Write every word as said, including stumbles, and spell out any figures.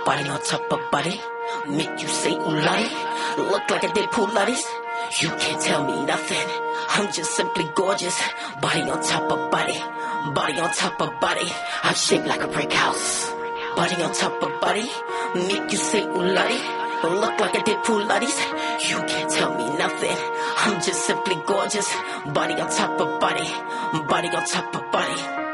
Body on top of body, make you say ooh lottie. Look like I did Pilates. You can't tell me nothing. I'm just simply gorgeous. Body on top of body, body on top of body. I'm shaped like a brick house. Body on top of body, make you say ooh lottie. Look like I did Pilates. You can't tell me nothing. I'm just simply gorgeous. Body on top of body, body on top of body.